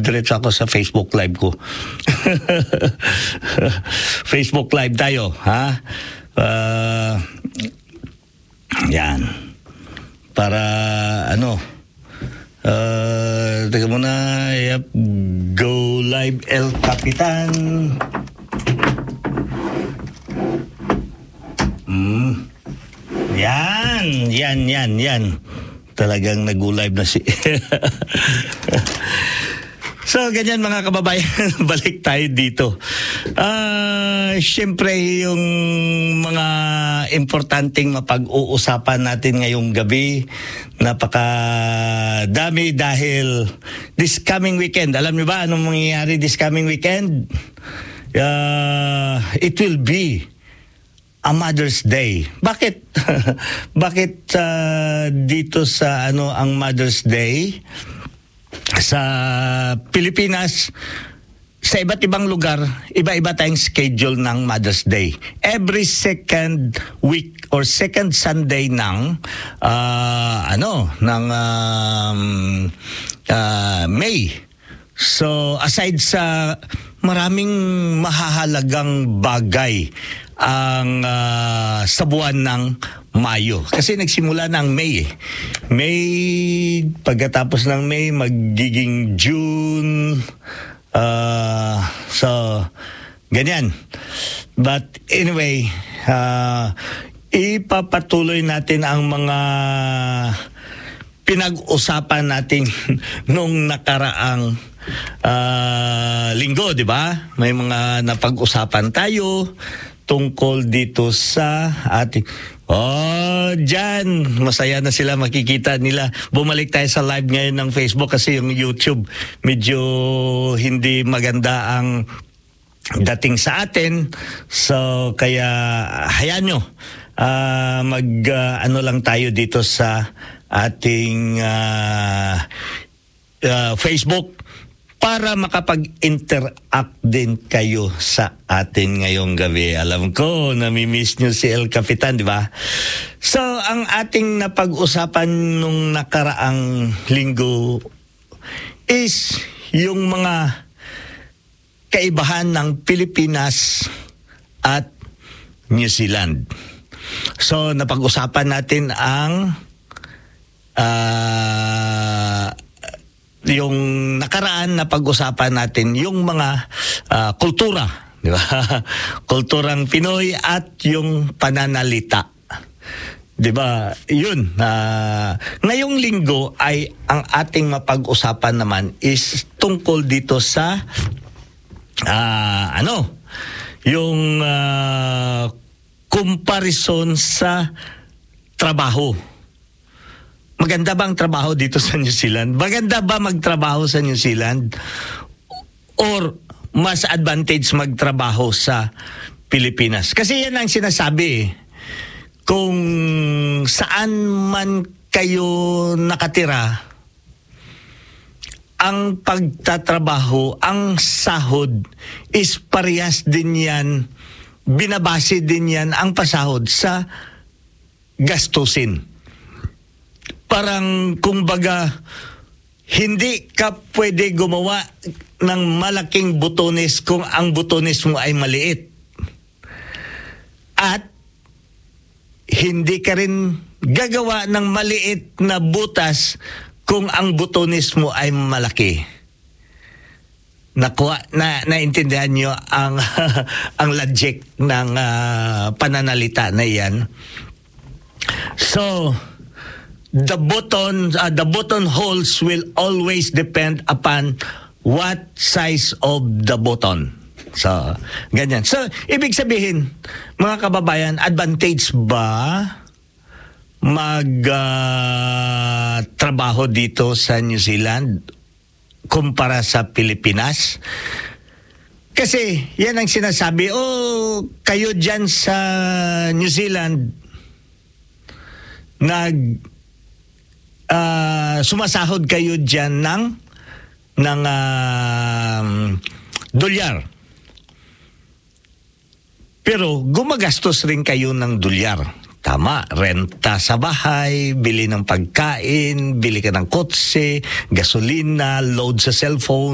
diretso ako sa Facebook Live ko. Facebook Live tayo, ha? Yan. Para, teka muna, yep, go live El Capitan. Yan. Talagang nag-live na si... So, ganyan mga kababayan, balik tayo dito. Siyempre, yung mga importanteng mapag-uusapan natin ngayong gabi, napakadami dahil this coming weekend, alam niyo ba anong mangyayari this coming weekend? It will be a Mother's Day. Bakit? Bakit dito sa ang Mother's Day? Sa Pilipinas, sa iba't ibang lugar, iba-iba tayong schedule ng Mother's Day. Every second week or second Sunday ng May. So aside sa maraming mahahalagang bagay ang sa buwan ng Mayo. Kasi nagsimula ng May. May, pagkatapos ng May, magiging June. So, ganyan. But anyway, ipapatuloy natin ang mga pinag-usapan natin nung nakaraang linggo, di ba? May mga napag-usapan tayo tungkol dito sa ating... dyan. Masaya na sila, makikita nila. Bumalik tayo sa live ngayon ng Facebook kasi yung YouTube medyo hindi maganda ang dating sa atin. So, kaya hayaan nyo. Lang tayo dito sa ating Facebook para makapag-interact din kayo sa atin ngayong gabi. Alam ko, namimiss nyo si El Capitan, di ba? So, ang ating napag-usapan nung nakaraang linggo is yung mga kaibahan ng Pilipinas at New Zealand. So, napag-usapan natin ang yung nakaraan na pag-usapan natin yung mga kultura, di ba? Kulturang Pinoy at yung pananalita. Di ba? Yun. Ngayong linggo ay ang ating mapag-usapan naman is tungkol dito sa yung comparison sa trabaho. Maganda ba ang trabaho dito sa New Zealand? Maganda ba magtrabaho sa New Zealand? Or mas advantage magtrabaho sa Pilipinas? Kasi yan ang sinasabi. Kung saan man kayo nakatira, ang pagtatrabaho, ang sahod is parehas din yan, binabase din yan ang pasahod sa gastusin. Parang kumbaga hindi ka pwede gumawa ng malaking butones kung ang butones mo ay maliit. At hindi ka rin gagawa ng maliit na butas kung ang butones mo ay malaki. Naintindihan nyo ang ang logic ng pananalita na iyan. So, the button holes will always depend upon what size of the button. So, ganyan. So, ibig sabihin, mga kababayan, advantage ba trabaho dito sa New Zealand kumpara sa Pilipinas? Kasi, yan ang sinasabi, kayo dyan sa New Zealand, sumasahod kayo dyan ng dolyar. Pero gumagastos rin kayo ng dolyar. Tama, renta sa bahay, bili ng pagkain, bili ka ng kotse, gasolina, load sa cellphone.